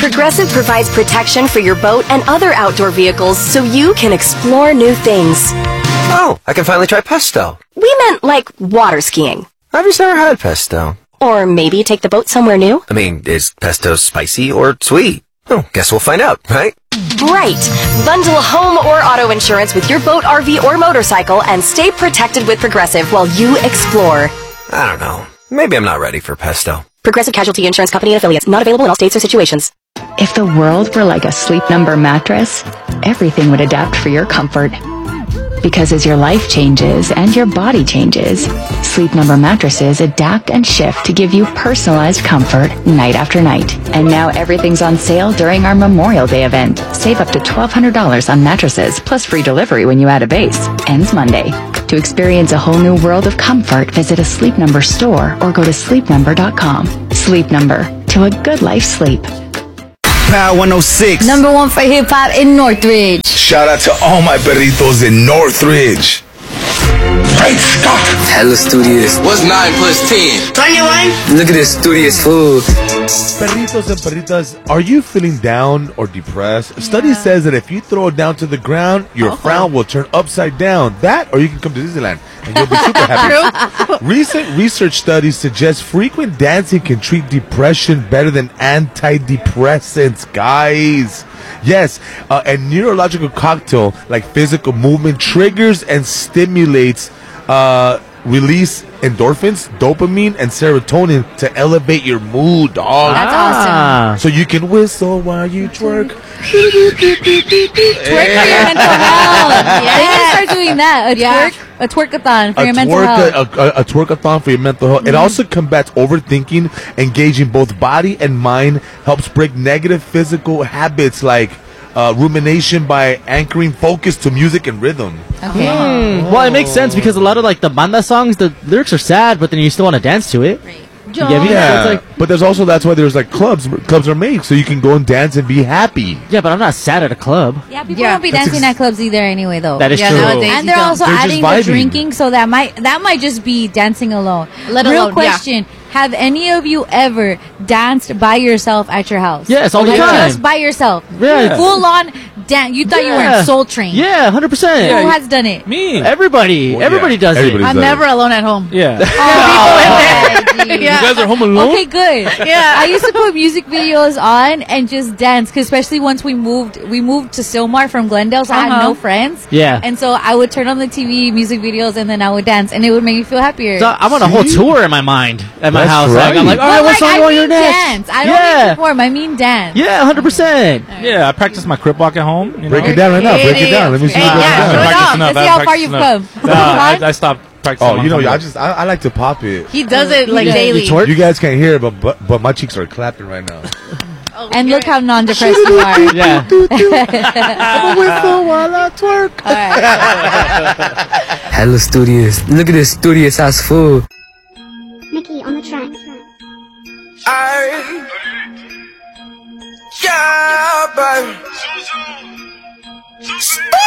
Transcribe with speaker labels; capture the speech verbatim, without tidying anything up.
Speaker 1: Progressive provides protection for your boat and other outdoor vehicles so you can explore new things.
Speaker 2: Oh, I can finally try pesto.
Speaker 1: We meant like water skiing.
Speaker 2: I've just never had pesto.
Speaker 1: Or maybe take the boat somewhere new.
Speaker 2: I mean, is pesto spicy or sweet? Oh, guess we'll find out, right?
Speaker 1: Right. Bundle home or auto insurance with your boat, R V, or motorcycle and stay protected with Progressive while you explore.
Speaker 2: I don't know. Maybe I'm not ready for pesto.
Speaker 1: Progressive Casualty Insurance Company and Affiliates. Not available in all states or situations.
Speaker 3: If the world were like a Sleep Number mattress, everything would adapt for your comfort. Because as your life changes and your body changes, Sleep Number mattresses adapt and shift to give you personalized comfort night after night. And now everything's on sale during our Memorial Day event. Save up to twelve hundred dollars on mattresses, plus free delivery when you add a base. Ends Monday. To experience a whole new world of comfort, visit a Sleep Number store or go to sleep number dot com. Sleep Number. To a good life sleep.
Speaker 4: Power one oh six.
Speaker 5: Number one for hip-hop in Northridge.
Speaker 4: Shout out to all my burritos in Northridge. Right, stop.
Speaker 6: Hella studious. What's nine plus ten? twenty-one. Look at this studious food.
Speaker 7: Perritos and perritas, are you feeling down or depressed? A study says that if you throw it down to the ground, your uh-huh. frown will turn upside down. That, or you can come to Disneyland and you'll be super happy. Recent research studies suggest frequent dancing can treat depression better than antidepressants, guys. Yes, uh, a neurological cocktail like physical movement triggers and stimulates uh, release endorphins, dopamine, and serotonin to elevate your mood, dog.
Speaker 5: That's awesome.
Speaker 7: So you can whistle while you twerk.
Speaker 5: Twerk for your mental health. Yeah. They can start doing that. A
Speaker 8: Yeah.
Speaker 5: twerk, a twerkathon for
Speaker 7: A
Speaker 5: your mental
Speaker 7: twerk,
Speaker 5: health.
Speaker 7: a, a, a twerkathon for your mental health.
Speaker 5: Mm-hmm.
Speaker 7: It also combats overthinking, engaging both body and mind, helps break negative physical habits like Uh, rumination by anchoring focus to music and rhythm.
Speaker 5: Okay.
Speaker 9: Mm. Well, it makes sense because a lot of like the banda songs, the lyrics are sad, but then you still want to dance to it.
Speaker 5: Right.
Speaker 9: You get me? So
Speaker 7: Yeah,
Speaker 9: it's like,
Speaker 7: but there's also that's why there's like clubs. Clubs are made so you can go and dance and be happy.
Speaker 9: yeah, but I'm not sad at a club.
Speaker 5: Yeah, people
Speaker 8: Yeah.
Speaker 5: won't be
Speaker 7: That's
Speaker 5: dancing
Speaker 7: ex-
Speaker 5: at clubs either anyway, though.
Speaker 9: That is
Speaker 8: Yeah,
Speaker 9: true.
Speaker 8: nowadays
Speaker 5: And
Speaker 8: you
Speaker 5: they're
Speaker 8: don't.
Speaker 5: also
Speaker 7: They're just
Speaker 5: adding the
Speaker 7: vibing.
Speaker 5: drinking, so that might that might just be dancing alone.
Speaker 8: Let
Speaker 5: Real
Speaker 8: alone- yeah.
Speaker 5: question: have any of you ever danced by yourself at your house?
Speaker 9: Yes, all the
Speaker 5: Like,
Speaker 9: time.
Speaker 5: just by yourself.
Speaker 9: Yeah.
Speaker 5: Full on dance. You thought you were
Speaker 9: Yeah.
Speaker 5: in Soul Train.
Speaker 9: Yeah, one hundred percent.
Speaker 5: Who has done it?
Speaker 10: Me.
Speaker 9: Everybody.
Speaker 7: Well,
Speaker 9: Everybody
Speaker 7: yeah,
Speaker 9: does
Speaker 7: everybody's
Speaker 9: it.
Speaker 8: I'm
Speaker 7: done
Speaker 8: never
Speaker 7: it.
Speaker 8: alone at home.
Speaker 10: Yeah.
Speaker 5: Oh,
Speaker 10: You guys are home alone?
Speaker 5: Okay, good.
Speaker 8: Yeah.
Speaker 5: I used to put music videos on and just dance, cause especially once we moved, we moved to Silmar from Glendale, so I had
Speaker 8: Uh-huh.
Speaker 5: no friends.
Speaker 9: Yeah.
Speaker 5: And so I would turn on the T V, music videos, and then I would dance, and it would make me feel happier.
Speaker 9: So I'm on a whole tour in my mind at my
Speaker 7: That's
Speaker 9: house. Like,
Speaker 7: right.
Speaker 9: I'm like, all right,
Speaker 5: But,
Speaker 9: what
Speaker 5: like,
Speaker 9: song
Speaker 5: I
Speaker 9: do you want
Speaker 5: mean
Speaker 9: your next?
Speaker 5: dance. I don't
Speaker 9: yeah.
Speaker 5: mean perform. I mean dance.
Speaker 9: Yeah, one hundred percent.
Speaker 10: Yeah, I practice my crip walk at home. You
Speaker 7: Break
Speaker 10: know?
Speaker 7: it down right now. Break it down. Let me see.
Speaker 5: Hey,
Speaker 7: you break
Speaker 5: yeah,
Speaker 7: it
Speaker 5: show
Speaker 7: down.
Speaker 5: it
Speaker 10: Practice
Speaker 5: off.
Speaker 10: enough.
Speaker 5: Let's
Speaker 10: I
Speaker 5: see how
Speaker 10: practice
Speaker 5: far you've
Speaker 10: enough.
Speaker 5: come.
Speaker 10: No, I, I stopped practicing.
Speaker 7: Oh,
Speaker 10: a long
Speaker 7: you know,
Speaker 10: time
Speaker 7: I
Speaker 10: ago.
Speaker 7: just I, I like to pop it.
Speaker 8: He does it like
Speaker 5: Yeah.
Speaker 8: daily.
Speaker 9: You twerk?
Speaker 7: You guys can't hear it, but but, but my cheeks are clapping right now.
Speaker 8: Oh,
Speaker 5: And
Speaker 8: you're
Speaker 5: look how non-depressed you are.
Speaker 9: Yeah.
Speaker 7: I'm a whistle while I twerk.
Speaker 5: All right.
Speaker 6: Hella studious. Look at this studious ass food.
Speaker 11: Mickey on the track.
Speaker 4: I, yeah, baby.